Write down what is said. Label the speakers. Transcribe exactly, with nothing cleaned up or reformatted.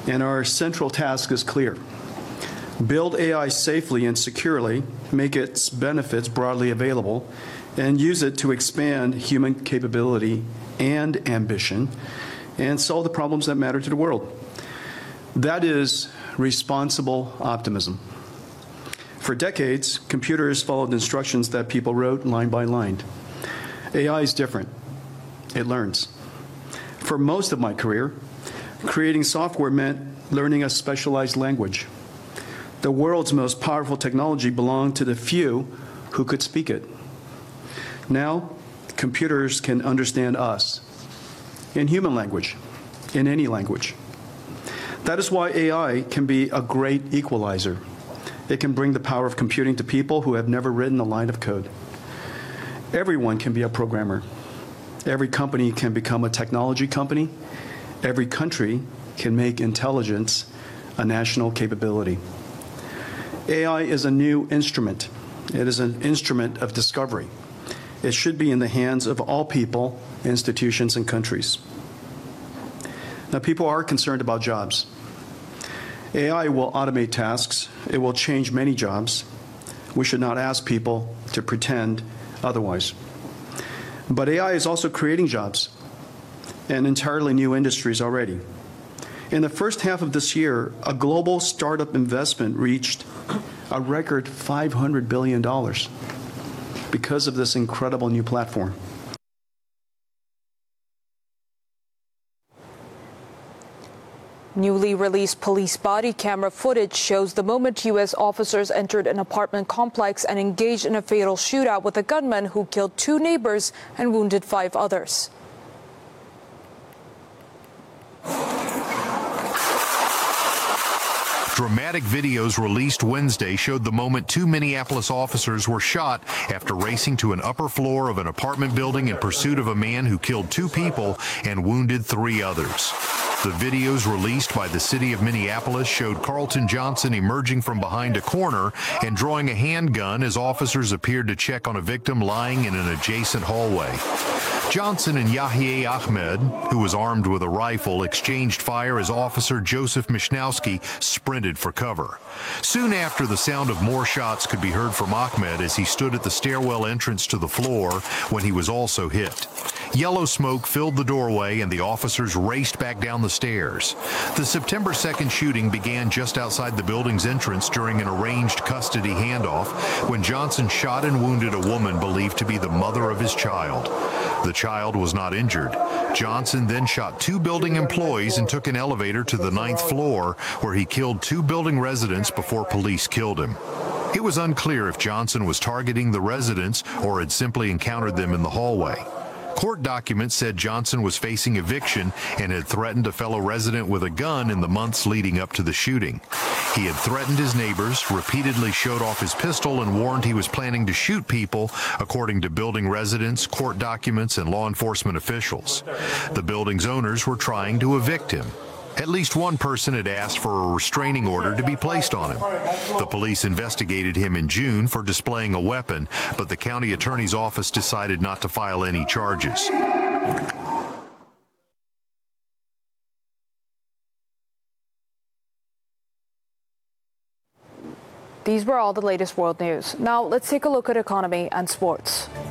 Speaker 1: and our central task is clear. Build A I safely and securely, make its benefits broadly available, and use it to expand human capability and ambition and solve the problems that matter to the world. That is responsible optimism. For decades, computers followed instructions that people wrote line by line. A I is different. It learns. For most of my career, creating software meant learning a specialized language. The world's most powerful technology belonged to the few who could speak it. Now, computers can understand us in human language, in any language. That is why A I can be a great equalizer. It can bring the power of computing to people who have never written a line of code. Everyone can be a programmer. Every company can become a technology company. Every country can make intelligence a national capability. A I is a new instrument. It is an instrument of discovery. It should be in the hands of all people, institutions, and countries. Now, people are concerned about jobs. A I will automate tasks. It will change many jobs. We should not ask people to pretend otherwise. But A I is also creating jobs and entirely new industries already. In the first half of this year, a global startup investment reached a record five hundred billion dollars because of this incredible new platform.
Speaker 2: Newly released police body camera footage shows the moment U S officers entered an apartment complex and engaged in a fatal shootout with a gunman who killed two neighbors and wounded five others.
Speaker 3: Dramatic videos released Wednesday showed the moment two Minneapolis officers were shot after racing to an upper floor of an apartment building in pursuit of a man who killed two people and wounded three others. The videos released by the city of Minneapolis showed Carlton Johnson emerging from behind a corner and drawing a handgun as officers appeared to check on a victim lying in an adjacent hallway. Johnson and Yahya Ahmed, who was armed with a rifle, exchanged fire as Officer Joseph Mishnowski sprinted for cover. Soon after, the sound of more shots could be heard from Ahmed as he stood at the stairwell entrance to the floor when he was also hit. Yellow smoke filled the doorway and the officers raced back down the stairs. The September second shooting began just outside the building's entrance during an arranged custody handoff when Johnson shot and wounded a woman believed to be the mother of his child. The child was not injured. Johnson then shot two building employees and took an elevator to the ninth floor, where he killed two building residents before police killed him. It was unclear if Johnson was targeting the residents or had simply encountered them in the hallway. Court documents said Johnson was facing eviction and had threatened a fellow resident with a gun in the months leading up to the shooting. He had threatened his neighbors, repeatedly showed off his pistol, and warned he was planning to shoot people, according to building residents, court documents, and law enforcement officials. The building's owners were trying to evict him. At least one person had asked for a restraining order to be placed on him. The police investigated him in June for displaying a weapon, but the county attorney's office decided not to file any charges.
Speaker 2: These were all the latest world news. Now let's take a look at economy and sports.